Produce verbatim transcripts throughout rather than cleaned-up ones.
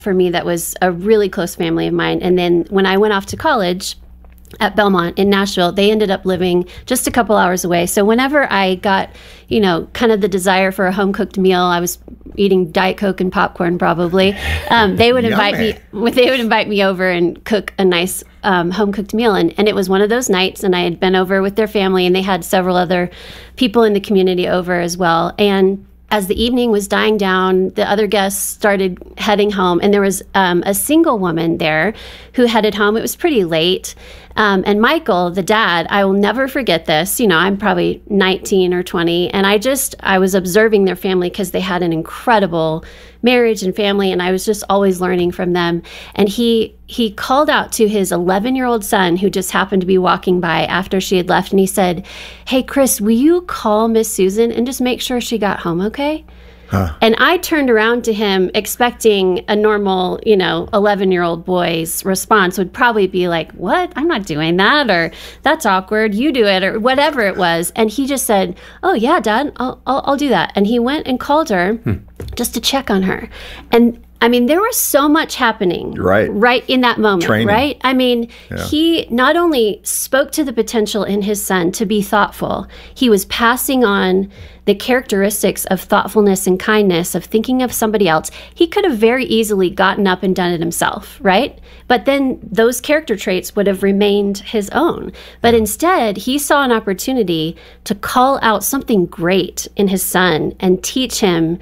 for me that was a really close family of mine. And then when I went off to college at Belmont in Nashville, they ended up living just a couple hours away. So whenever I got, you know, kind of the desire for a home-cooked meal, I was eating Diet Coke and popcorn probably, um, they would invite me, they would invite me over and cook a nice um, home-cooked meal. And, and it was one of those nights, and I had been over with their family, and they had several other people in the community over as well. And as the evening was dying down, the other guests started heading home, and there was um, a single woman there who headed home. It was pretty late. Um, and Michael, the dad, I will never forget this. You know, I'm probably nineteen or twenty, and I just, I was observing their family because they had an incredible marriage and family, and I was just always learning from them. And he he called out to his eleven-year-old son, who just happened to be walking by after she had left, and he said, "Hey, Chris, will you call Miss Susan and just make sure she got home okay?" Huh. And I turned around to him expecting a normal, you know, eleven-year-old boy's response would probably be like, "What? I'm not doing that," or "That's awkward. You do it," or whatever it was. And he just said, "Oh, yeah, Dad, I'll, I'll, I'll do that." And he went and called her hmm. just to check on her. And I mean, there was so much happening right, right in that moment, Training. right? I mean, yeah. he not only spoke to the potential in his son to be thoughtful, he was passing on the characteristics of thoughtfulness and kindness, of thinking of somebody else. He could have very easily gotten up and done it himself, right? But then those character traits would have remained his own. But instead, he saw an opportunity to call out something great in his son and teach him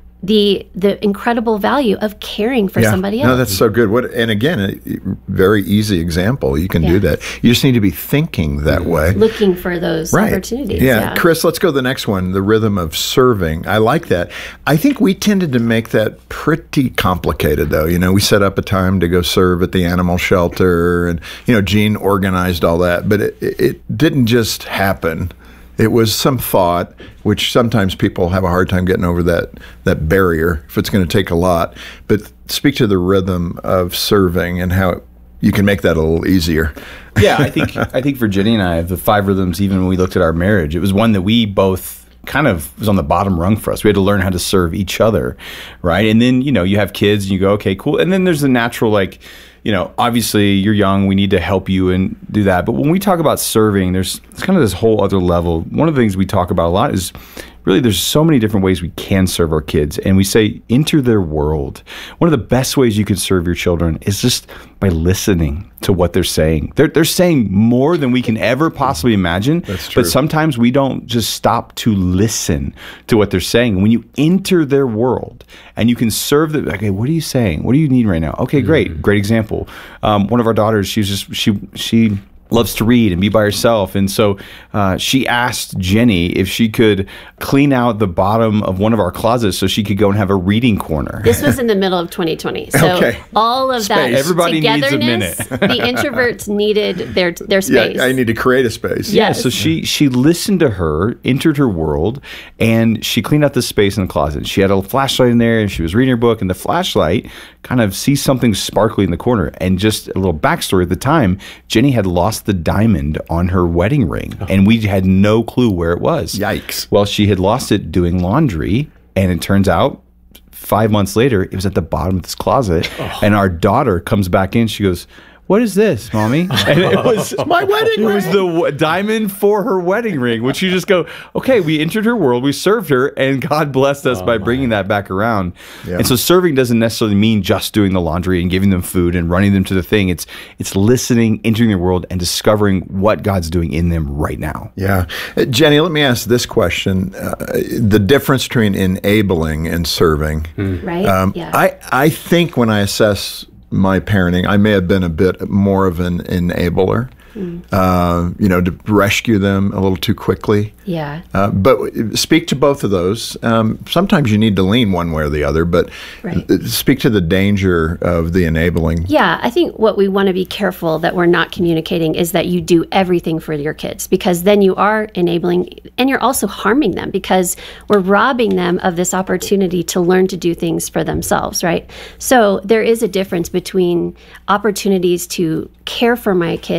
the the incredible value of caring for yeah. somebody else. No, that's so good. What and again, a very easy example. You can yeah. do that. You just need to be thinking that way. Looking for those right. opportunities. Yeah. yeah. Chris, let's go to the next one, the rhythm of serving. I like that. I think we tended to make that pretty complicated, though. You know, we set up a time to go serve at the animal shelter, and, you know, Gene organized all that. But it, it didn't just happen. It was some thought, which sometimes people have a hard time getting over that that barrier if it's going to take a lot. But speak to the rhythm of serving and how you can make that a little easier. Yeah, I think I think for Jenny and I, the five rhythms, even when we looked at our marriage, it was one that we both kind of was on the bottom rung for us. We had to learn how to serve each other, right? And then, you know, you have kids and you go, okay, cool. And then there's the natural, like, you know, obviously you're young, we need to help you and do that. But when we talk about serving, there's it's kind of this whole other level. One of the things we talk about a lot is really there's so many different ways we can serve our kids. And we say, enter their world. One of the best ways you can serve your children is just by listening to what they're saying. They're, they're saying more than we can ever possibly imagine. That's true. But sometimes we don't just stop to listen to what they're saying. When you enter their world and you can serve them, okay, what are you saying? What do you need right now? Okay, great. Mm-hmm. Great example. Um, one of our daughters, she was just, she, she, loves to read and be by herself. And so uh, she asked Jenny if she could clean out the bottom of one of our closets so she could go and have a reading corner. This was in the middle of twenty twenty. So okay. all of space. that Everybody needs a minute. the introverts needed their their space. Yeah, I need to create a space. Yeah, yes. So she, she listened to her, entered her world, and she cleaned out the space in the closet. She had a flashlight in there, and she was reading her book, and the flashlight kind of sees something sparkly in the corner. And just a little backstory, at the time, Jenny had lost the diamond on her wedding ring, oh. and we had no clue where it was. Yikes. Well, she had lost it doing laundry, and it turns out five months later, it was at the bottom of this closet, oh. and our daughter comes back in, she goes, "What is this, Mommy?" And it was my wedding ring. It was the w- diamond for her wedding ring, which you just go, okay, we entered her world, we served her, and God blessed us oh, by my. bringing that back around. Yeah. And so serving doesn't necessarily mean just doing the laundry and giving them food and running them to the thing. It's it's listening, entering their world, and discovering what God's doing in them right now. Yeah. Uh, Jenny, let me ask this question. Uh, the difference between enabling and serving. Mm. Right? Um, yeah. I, I think when I assess my parenting, I may have been a bit more of an enabler, mm. uh, you know, to rescue them a little too quickly. Yeah. Uh, but speak to both of those. Um, sometimes you need to lean one way or the other, but right. speak to the danger of the enabling. Yeah, I think what we want to be careful that we're not communicating is that you do everything for your kids, because then you are enabling and you're also harming them, because we're robbing them of this opportunity to learn to do things for themselves, right? So there is a difference between opportunities to care for my kids and serve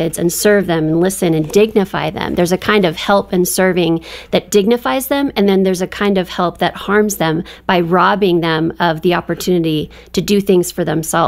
serve them and listen and dignify them. There's a kind of help and serving that dignifies them, and then there's a kind of help that harms them by robbing them of the opportunity to do things for themselves.